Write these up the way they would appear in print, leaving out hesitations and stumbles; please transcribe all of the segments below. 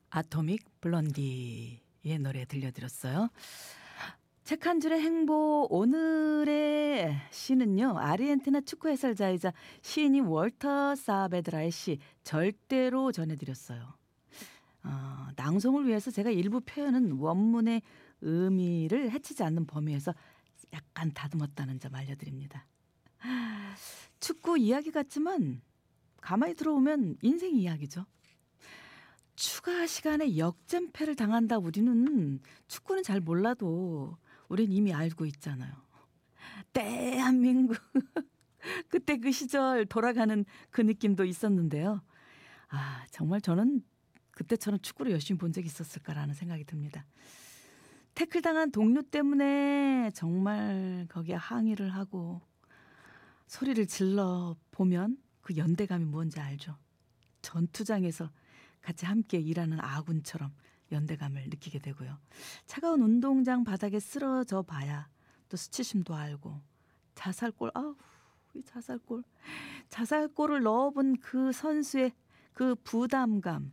아토믹 블론디의 노래 들려드렸어요. 책 한 줄의 행보. 오늘의 시는요, 아르헨티나 축구 해설자이자 시인인 월터 사베드라의 시 절대로 전해드렸어요. 낭송을 위해서 제가 일부 표현은 원문의 의미를 해치지 않는 범위에서 약간 다듬었다는 점 알려드립니다. 축구 이야기 같지만 가만히 들어오면 인생 이야기죠. 추가 시간에 역전패를 당한다. 우리는 축구는 잘 몰라도 우린 이미 알고 있잖아요. 대한민국 그때 그 시절 돌아가는 그 느낌도 있었는데요. 정말 저는 그때처럼 축구를 열심히 본 적이 있었을까라는 생각이 듭니다. 태클 당한 동료 때문에 정말 거기에 항의를 하고 소리를 질러 보면 그 연대감이 뭔지 알죠. 전투장에서 같이 함께 일하는 아군처럼 연대감을 느끼게 되고요. 차가운 운동장 바닥에 쓰러져 봐야 또 수치심도 알고 자살골, 이 자살골을 넣어본 그 선수의 그 부담감,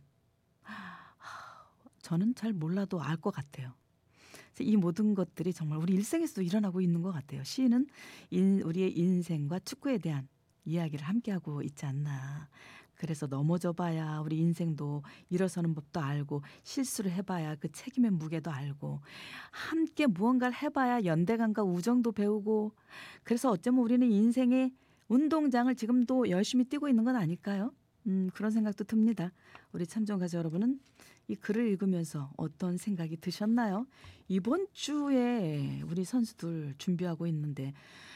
저는 잘 몰라도 알 것 같아요. 이 모든 것들이 정말 우리 일생에서도 일어나고 있는 것 같아요. 시인은 우리의 인생과 축구에 대한 이야기를 함께하고 있지 않나. 그래서 넘어져 봐야 우리 인생도 일어서는 법도 알고 실수를 해봐야 그 책임의 무게도 알고 함께 무언가를 해봐야 연대감과 우정도 배우고 그래서 어쩌면 우리는 인생의 운동장을 지금도 열심히 뛰고 있는 건 아닐까요? 그런 생각도 듭니다. 우리 참정가족 여러분은 이 글을 읽으면서 어떤 생각이 드셨나요? 이번 주에 우리 선수들 준비하고 있는데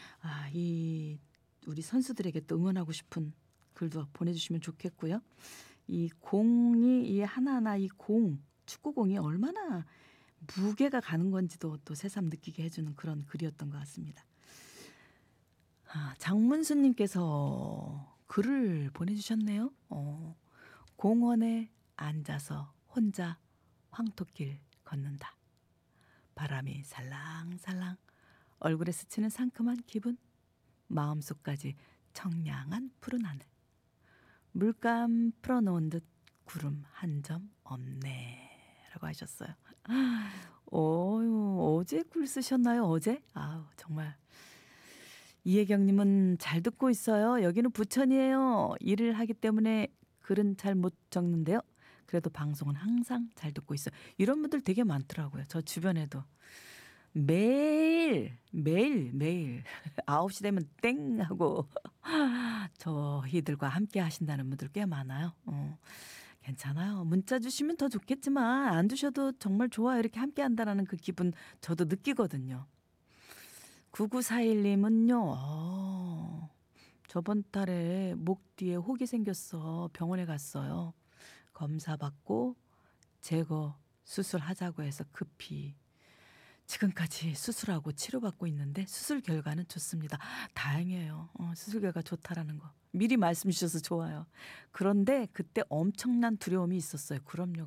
우리 선수들에게 또 응원하고 싶은 글도 보내주시면 좋겠고요. 이 공이 이 하나하나 축구공이 얼마나 무게가 가는 건지도 또 새삼 느끼게 해주는 그런 글이었던 것 같습니다. 장문수님께서 글을 보내주셨네요. 공원에 앉아서 혼자 황토길 걷는다. 바람이 살랑살랑 얼굴에 스치는 상큼한 기분, 마음속까지 청량한 푸른 하늘, 물감 풀어놓은 듯 구름 한 점 없네 라고 하셨어요. 어제 글 쓰셨나요? 어제? 정말 이혜경님은 잘 듣고 있어요. 여기는 부천이에요. 일을 하기 때문에 글은 잘 못 적는데요. 그래도 방송은 항상 잘 듣고 있어요. 이런 분들 되게 많더라고요. 저 주변에도. 매일 9시 되면 땡 하고 저희들과 함께 하신다는 분들 꽤 많아요. 괜찮아요. 문자 주시면 더 좋겠지만 안 주셔도 정말 좋아요. 이렇게 함께 한다는 그 기분 저도 느끼거든요. 9941님은요. 저번 달에 목 뒤에 혹이 생겼어. 병원에 갔어요. 검사 받고 제거 수술하자고 해서 급히 지금까지 수술하고 치료받고 있는데 수술 결과는 좋습니다. 다행이에요. 수술 결과 좋다라는 거. 미리 말씀 주셔서 좋아요. 그런데 그때 엄청난 두려움이 있었어요. 그럼요.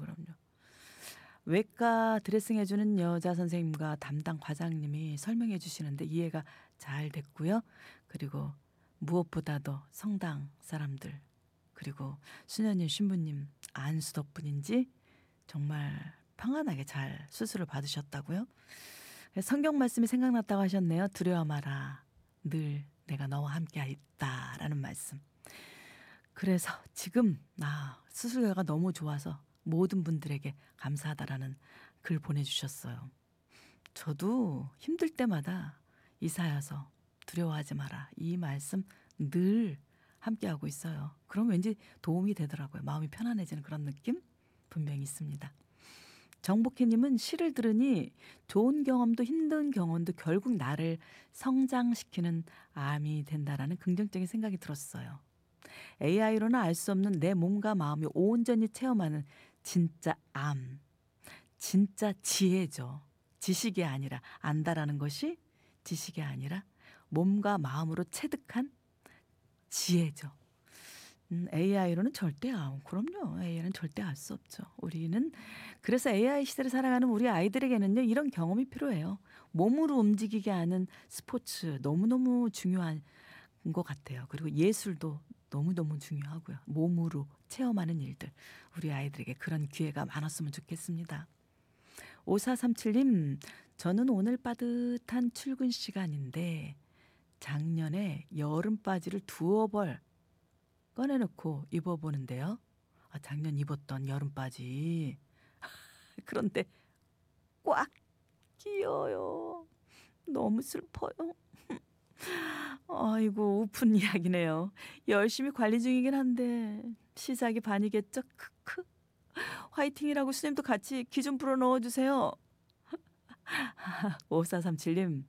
외과 드레싱 해주는 여자 선생님과 담당 과장님이 설명해 주시는데 이해가 잘 됐고요. 그리고 무엇보다도 성당 사람들 그리고 수녀님 신부님 안수 덕분인지 정말 평안하게 잘 수술을 받으셨다고요. 성경 말씀이 생각났다고 하셨네요. 두려워 마라. 늘 내가 너와 함께 있다라는 말씀. 그래서 지금 수술 결과가 너무 좋아서 모든 분들에게 감사하다라는 글 보내주셨어요. 저도 힘들 때마다 이사여서 두려워하지 마라. 이 말씀 늘 함께하고 있어요. 그럼 왠지 도움이 되더라고요. 마음이 편안해지는 그런 느낌 분명히 있습니다. 정복희님은 시를 들으니 좋은 경험도 힘든 경험도 결국 나를 성장시키는 암이 된다라는 긍정적인 생각이 들었어요. AI로는 알 수 없는 내 몸과 마음이 온전히 체험하는 진짜 암, 진짜 지혜죠. 지식이 아니라 안다라는 것이 지식이 아니라 몸과 마음으로 체득한 지혜죠. AI로는 절대 그럼요. AI는 절대 알 수 없죠. 우리는 그래서 AI 시대를 살아가는 우리 아이들에게는요. 이런 경험이 필요해요. 몸으로 움직이게 하는 스포츠 너무너무 중요한 것 같아요. 그리고 예술도 너무너무 중요하고요. 몸으로 체험하는 일들. 우리 아이들에게 그런 기회가 많았으면 좋겠습니다. 5437님, 저는 오늘 빠듯한 출근 시간인데 작년에 여름 바지를 두어 벌 꺼내놓고 입어보는데요. 작년 입었던 여름 바지. 그런데 꽉 끼어요. 너무 슬퍼요. 아이고, 우픈 이야기네요. 열심히 관리 중이긴 한데 시작이 반이겠죠? 크크. 화이팅이라고 스님도 같이 기 좀 불어 넣어주세요. 5437님,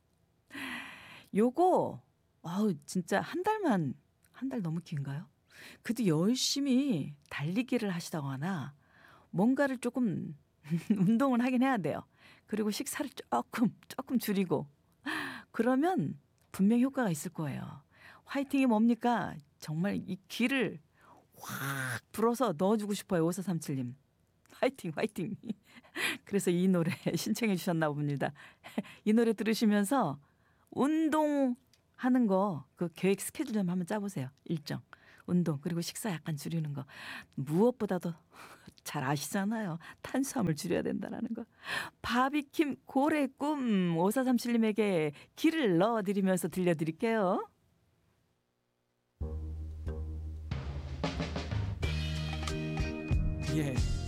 요거 진짜 한 달 너무 긴가요? 그래도 열심히 달리기를 하시다거나 뭔가를 조금 운동을 하긴 해야 돼요. 그리고 식사를 조금 줄이고 그러면 분명 효과가 있을 거예요. 화이팅이 뭡니까? 정말 이 기를 확 불어서 넣어주고 싶어요. 5437님. 화이팅 화이팅. 그래서 이 노래 신청해 주셨나 봅니다. 이 노래 들으시면서 운동하는 거 그 계획 스케줄 좀 한번 짜보세요. 일정. 운동 그리고 식사 약간 줄이는 거. 무엇보다도 잘 아시잖아요. 탄수화물 줄여야 된다는 거. 바비킴 고래 꿈 5437님에게 기를 넣어드리면서 들려드릴게요. 예.